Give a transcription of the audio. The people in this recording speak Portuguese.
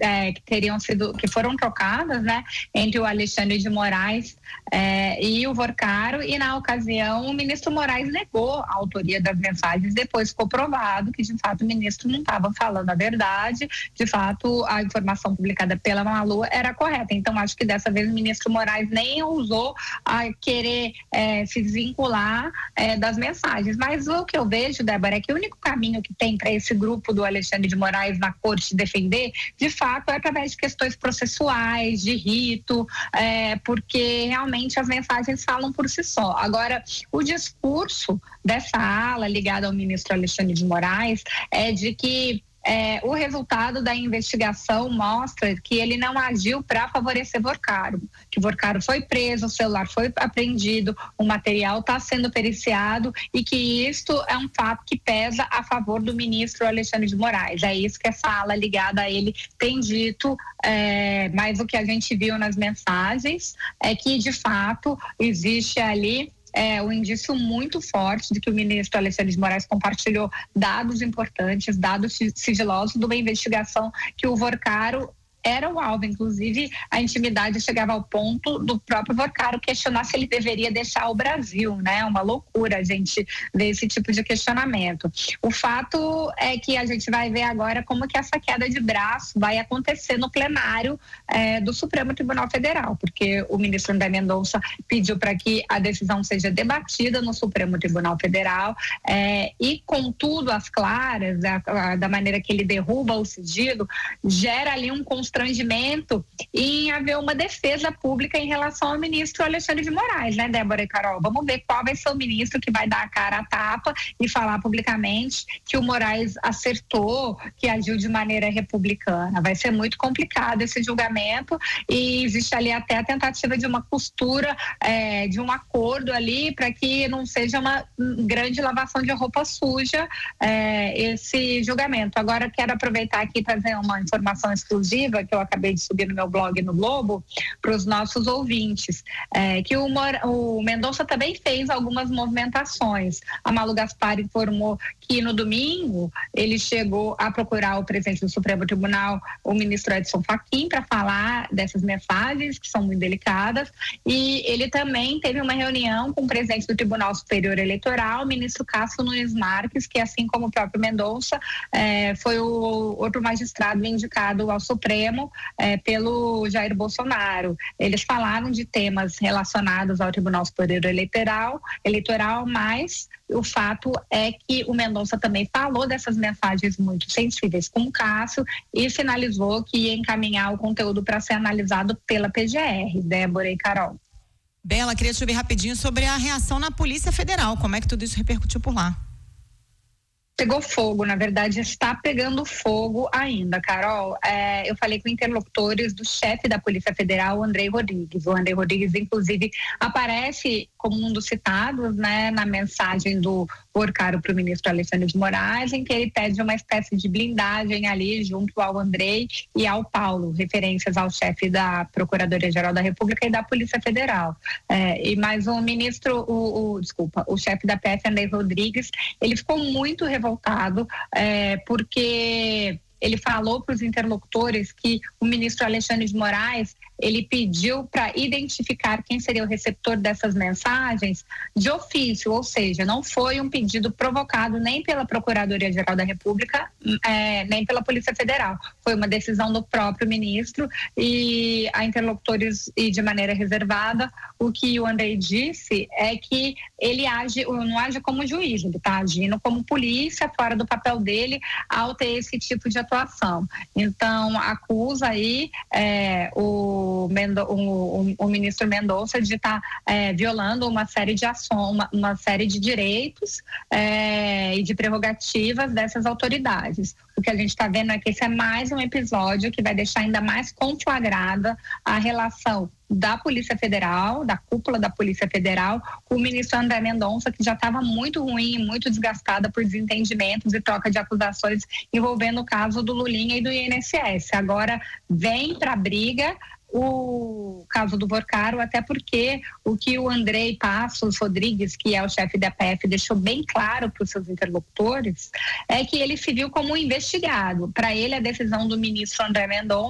que foram trocadas, né, entre o Alexandre de Moraes e o Vorcaro, e na ocasião o ministro Moraes negou a autoria das mensagens. Depois ficou provado que de fato o ministro não estava falando a verdade, de fato a informação publicada pela Malu era correta. Então acho que dessa vez o ministro Moraes nem ousou querer se desvincular das mensagens. Mas o que eu vejo, Débora, é que o único caminho que tem para esse grupo do Alexandre de Moraes na corte defender, de fato, é através de questões processuais, de rito, porque realmente as mensagens falam por si só. Agora, o discurso dessa ala ligada ao ministro Alexandre de Moraes é de que o resultado da investigação mostra que ele não agiu para favorecer Vorcaro, que Vorcaro foi preso, o celular foi apreendido, o material está sendo periciado e que isto é um fato que pesa a favor do ministro Alexandre de Moraes. É isso que essa ala ligada a ele tem dito, mas o que a gente viu nas mensagens é que de fato existe ali um indício muito forte de que o ministro Alexandre de Moraes compartilhou dados importantes, dados sigilosos de uma investigação que o Vorcaro era o alvo. Inclusive a intimidade chegava ao ponto do próprio Vorcaro questionar se ele deveria deixar o Brasil, né? Uma loucura a gente ver esse tipo de questionamento. O fato é que a gente vai ver agora como que essa queda de braço vai acontecer no plenário do Supremo Tribunal Federal, porque o ministro André Mendonça pediu para que a decisão seja debatida no Supremo Tribunal Federal e, contudo, às claras, da maneira que ele derruba o sigilo, gera ali um constrangimento em haver uma defesa pública em relação ao ministro Alexandre de Moraes, né, Débora e Carol? Vamos ver qual vai ser o ministro que vai dar a cara à tapa e falar publicamente que o Moraes acertou, que agiu de maneira republicana. Vai ser muito complicado esse julgamento e existe ali até a tentativa de uma costura, de um acordo ali para que não seja uma grande lavação de roupa suja esse julgamento. Agora quero aproveitar aqui para trazer uma informação exclusiva que eu acabei de subir no meu blog no Globo para os nossos ouvintes, que o Mendonça também fez algumas movimentações. A Malu Gaspar informou que no domingo ele chegou a procurar o presidente do Supremo Tribunal, o ministro Edson Fachin, para falar dessas mensagens que são muito delicadas, e ele também teve uma reunião com o presidente do Tribunal Superior Eleitoral, o ministro Cássio Nunes Marques, que assim como o próprio Mendonça, foi o outro magistrado indicado ao Supremo pelo Jair Bolsonaro. Eles falaram de temas relacionados ao Tribunal Superior Eleitoral, mas o fato é que o Mendonça também falou dessas mensagens muito sensíveis com o Cássio e finalizou que ia encaminhar o conteúdo para ser analisado pela PGR. Débora e Carol. Bela, queria te ouvir rapidinho sobre a reação na Polícia Federal. Como é que tudo isso repercutiu por lá? Pegou fogo, na verdade está pegando fogo ainda, Carol. Eu falei com interlocutores do chefe da Polícia Federal, o Andrei Rodrigues. O Andrei Rodrigues, inclusive, aparece como um dos citados, né, na mensagem do Vorcaro para o ministro Alexandre de Moraes, em que ele pede uma espécie de blindagem ali junto ao Andrei e ao Paulo, referências ao chefe da Procuradoria-Geral da República e da Polícia Federal. E mais o ministro, o chefe da PF, Andrei Rodrigues, ele ficou muito revoltado porque ele falou para os interlocutores que o ministro Alexandre de Moraes ele pediu para identificar quem seria o receptor dessas mensagens de ofício, ou seja, não foi um pedido provocado nem pela Procuradoria-Geral da República, nem pela Polícia Federal. Foi uma decisão do próprio ministro e a interlocutores e de maneira reservada. O que o Andrei disse é que ele não age como juiz, ele está agindo como polícia, fora do papel dele, ao ter esse tipo de atuação. Então, acusa aí o ministro Mendonça de estar violando uma série de ações, uma série de direitos e de prerrogativas dessas autoridades. O que a gente está vendo é que esse é mais um episódio que vai deixar ainda mais conflagrada a relação da Polícia Federal, da cúpula da Polícia Federal, com o ministro André Mendonça, que já estava muito ruim, muito desgastada por desentendimentos e troca de acusações envolvendo o caso do Lulinha e do INSS. Agora vem para a briga o caso do Vorcaro, até porque o que o Andrei Passos Rodrigues, que é o chefe da PF, deixou bem claro para os seus interlocutores é que ele se viu como um investigado. Para ele, a decisão do ministro André Mendonça